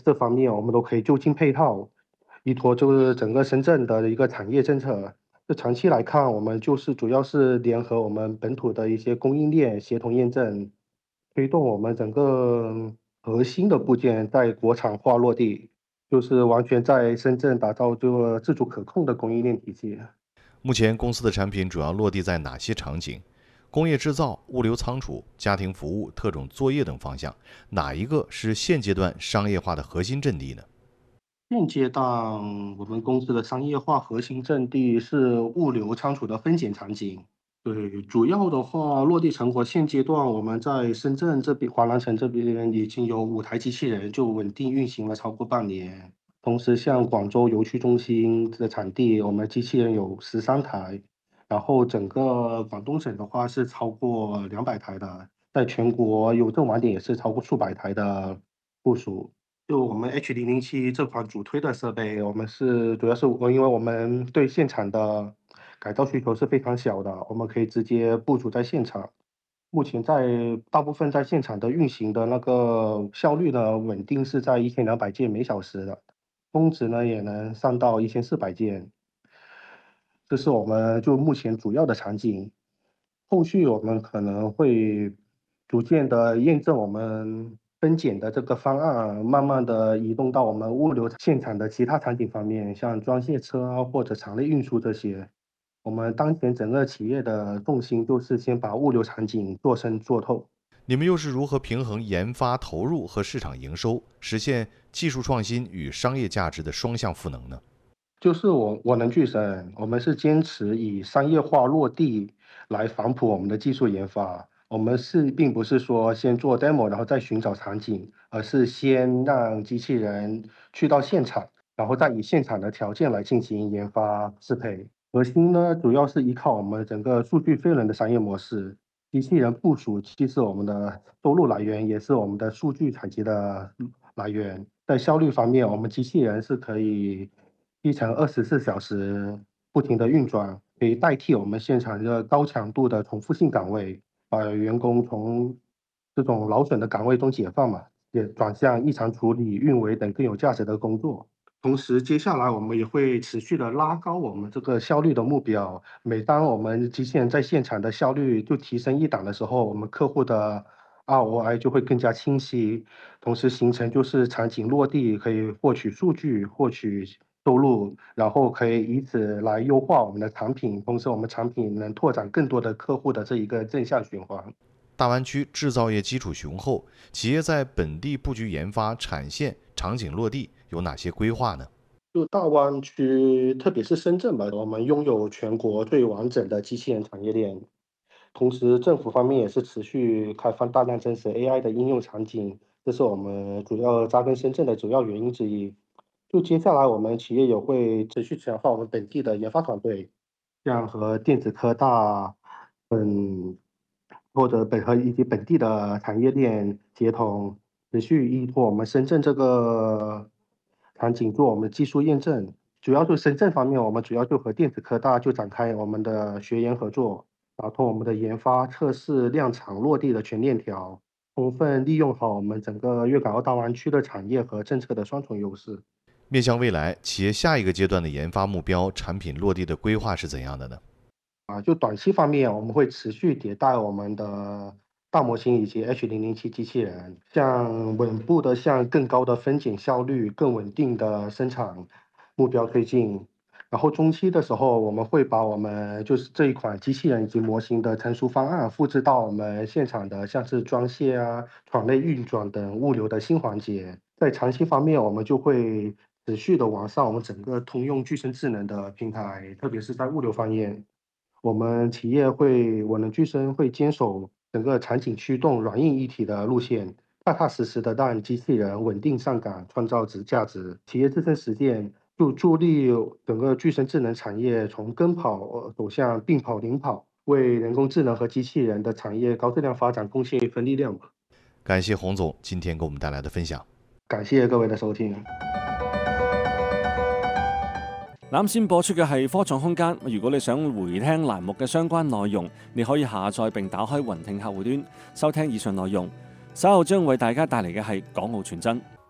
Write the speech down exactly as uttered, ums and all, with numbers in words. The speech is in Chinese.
这方面，我们都可以就近配套，依托就是整个深圳的一个产业政策。这长期来看，我们就是主要是联合我们本土的一些供应链协同验证，推动我们整个核心的部件在国产化落地，就是完全在深圳打造这个自主可控的供应链体系。 目前公司的产品主要落地在哪些场景？工业制造、物流仓储、家庭服务、特种作业等方向，哪一个是现阶段商业化的核心阵地呢？ 现阶段我们公司的商业化核心阵地是物流仓储的分拣场景。对，主要的话落地成果，现阶段我们在深圳这边、华南城这边已经有五台机器人就稳定运行了超过半年。同时，像广州油区中心的产地，我们机器人有十三台，然后整个广东省的话是超过两百台的，在全国邮政网点也是超过数百台的部署。就我们 H 零零七这款主推的设备，我们是主要是我因为我们对现场的改造需求是非常小的，我们可以直接部署在现场。目前在大部分在现场的运行的那个效率呢，稳定是在一千两百件每小时的，峰值呢也能上到一千四百件。这是我们就目前主要的场景。后续我们可能会逐渐的验证我们分拣的这个方案，慢慢的移动到我们物流现场的其他场景方面，像装卸车啊或者场内运输这些。我们当前整个企业的重心就是先把物流场景做深做透。 你们又是如何平衡研发投入和市场营收，实现技术创新与商业价值的双向赋能呢？ 就是我我能巨神，我们是坚持以商业化落地来反哺我们的技术研发。我们是并不是说先做 demo，然后再寻找场景，而是先让机器人去到现场，然后再以现场的条件来进行研发适配。核心呢，主要是依靠我们整个数据飞轮的商业模式。机器人部署既是我们的收入来源，也是我们的数据采集的来源。在效率方面，我们机器人是可以一乘二十四小时不停的运转，可以代替我们现场的高强度的重复性岗位，把员工从这种劳损的岗位中解放嘛，也转向异常处理、运维等更有价值的工作。同时，接下来我们也会持续的拉高我们这个效率的目标。每当我们机器人在现场的效率就提升一档的时候，我们客户的 R O I 就会更加清晰，同时形成就是场景落地，可以获取数据、获取收入，然后可以以此来优化我们的产品，同时我们产品能拓展更多的客户的这一个正向循环。 大湾区制造业基础雄厚，企业在本地布局研发、产线、场景落地有哪些规划呢？ 就大湾区，特别是深圳吧，我们拥有全国最完整的机器人产业链。同时，政府方面也是持续开放大量真实 A I 的应用场景，这是我们主要扎根深圳的主要原因之一。就接下来，我们企业也会持续强化我们本地的研发团队，像和电子科大，嗯，或者本和以及本地的产业链协同，持续依托我们深圳这个场景做我们技术验证。主要就深圳方面，我们主要就和电子科大就展开我们的学研合作，打通我们的研发、测试、量产、落地的全链条，充分利用好我们整个粤港澳大湾区的产业和政策的双重优势。 面向未来，企业下一个阶段的研发目标、产品落地的规划是怎样的呢？ 啊，就短期方面，我们会持续迭代我们的大模型以及 H 零零七机器人，向稳步的向更高的分拣效率、更稳定的生产目标推进。然后中期的时候，我们会把我们就是这一款机器人以及模型的成熟方案复制到我们现场的像是装卸啊、场内运转等物流的新环节。在长期方面，我们就会持续的完善我们整个通用具身智能的平台，特别是在物流方面。我们企业会，我能具身会坚守整个场景驱动软硬一体的路线，踏踏实实的让机器人稳定上岗，创造值价值。企业自身实践就助力整个具身智能产业从跟跑呃走向并跑领跑，为人工智能和机器人的产业高质量发展贡献一份力量吧。 感谢洪总今天给我们带来的分享。 感謝各位嘅收聽。 啱先播出嘅係科創空間。如果你想回聽欄目嘅相關內容，你可以下載並打開雲聽客戶端收聽以上內容。稍後將為大家帶嚟嘅係港澳傳真。